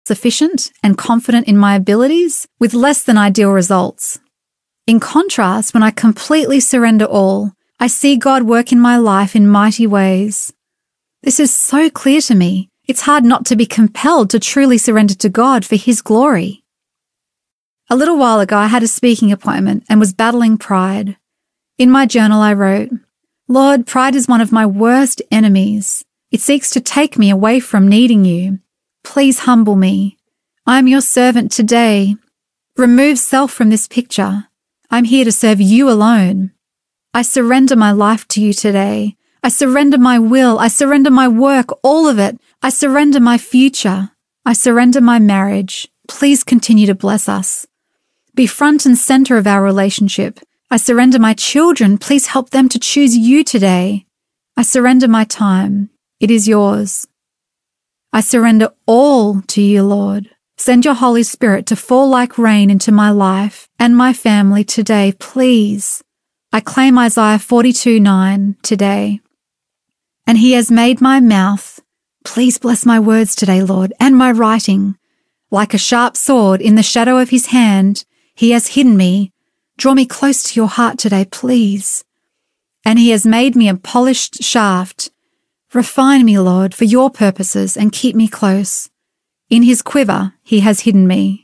sufficient and confident in my abilities with less than ideal results. In contrast, when I completely surrender all, I see God work in my life in mighty ways. This is so clear to me. It's hard not to be compelled to truly surrender to God for His glory. A little while ago, I had a speaking appointment and was battling pride. In my journal, I wrote, "Lord, pride is one of my worst enemies. It seeks to take me away from needing you. Please humble me. I am your servant today. Remove self from this picture. I'm here to serve you alone. I surrender my life to you today. I surrender my will. I surrender my work, all of it. I surrender my future. I surrender my marriage. Please continue to bless us. Be front and center of our relationship. I surrender my children. Please help them to choose you today. I surrender my time. It is yours. I surrender all to you, Lord. Send your Holy Spirit to fall like rain into my life and my family today, please. I claim Isaiah 42:9 today. And He has made my mouth. Please bless my words today, Lord, and my writing. Like a sharp sword in the shadow of His hand, He has hidden me. Draw me close to your heart today, please. And He has made me a polished shaft. Refine me, Lord, for your purposes and keep me close. In His quiver, He has hidden me.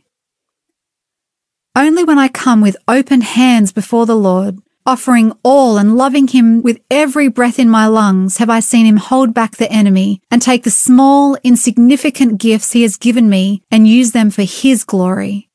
Only when I come with open hands before the Lord, offering all and loving Him with every breath in my lungs, have I seen Him hold back the enemy and take the small, insignificant gifts He has given me and use them for His glory.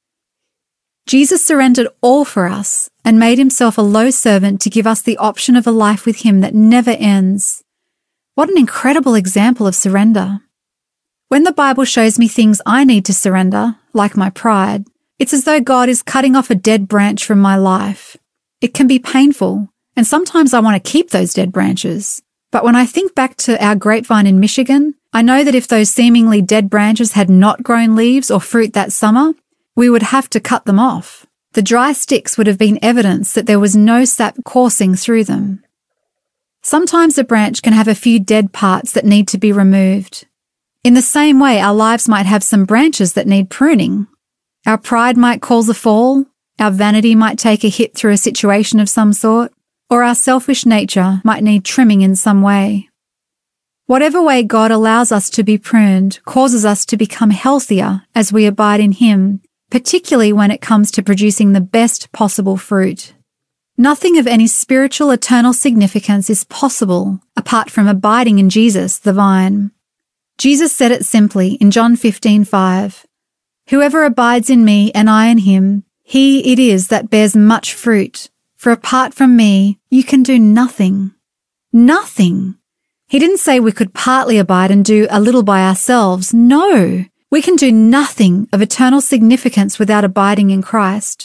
Jesus surrendered all for us and made Himself a low servant to give us the option of a life with Him that never ends. What an incredible example of surrender. When the Bible shows me things I need to surrender, like my pride, it's as though God is cutting off a dead branch from my life. It can be painful, and sometimes I want to keep those dead branches. But when I think back to our grapevine in Michigan, I know that if those seemingly dead branches had not grown leaves or fruit that summer, we would have to cut them off. The dry sticks would have been evidence that there was no sap coursing through them. Sometimes a branch can have a few dead parts that need to be removed. In the same way, our lives might have some branches that need pruning. Our pride might cause a fall, our vanity might take a hit through a situation of some sort, or our selfish nature might need trimming in some way. Whatever way God allows us to be pruned causes us to become healthier as we abide in Him, particularly when it comes to producing the best possible fruit. Nothing of any spiritual eternal significance is possible apart from abiding in Jesus, the vine. Jesus said it simply in John 15:5, "Whoever abides in me and I in him, he it is that bears much fruit. For apart from me, you can do nothing." Nothing. He didn't say we could partly abide and do a little by ourselves. No, we can do nothing of eternal significance without abiding in Christ.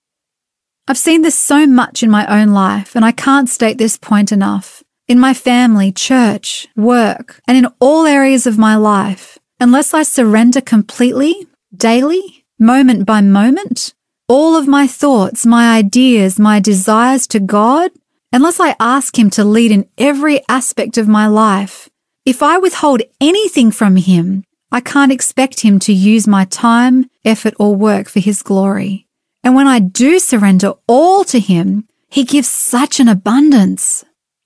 I've seen this so much in my own life, and I can't state this point enough. In my family, church, work, and in all areas of my life, unless I surrender completely, daily, moment by moment, all of my thoughts, my ideas, my desires to God, unless I ask Him to lead in every aspect of my life, if I withhold anything from Him, I can't expect Him to use my time, effort, or work for His glory. And when I do surrender all to Him, He gives such an abundance.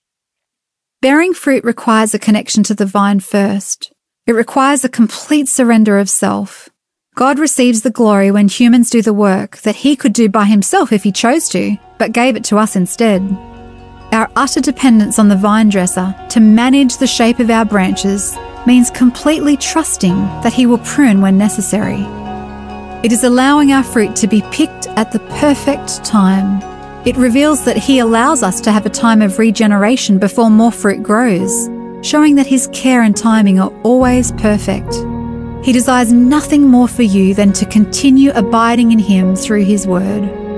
Bearing fruit requires a connection to the vine first. It requires a complete surrender of self. God receives the glory when humans do the work that He could do by Himself if He chose to, but gave it to us instead. Our utter dependence on the vine dresser to manage the shape of our branches means completely trusting that He will prune when necessary. It is allowing our fruit to be picked at the perfect time. It reveals that He allows us to have a time of regeneration before more fruit grows, showing that His care and timing are always perfect. He desires nothing more for you than to continue abiding in Him through His Word.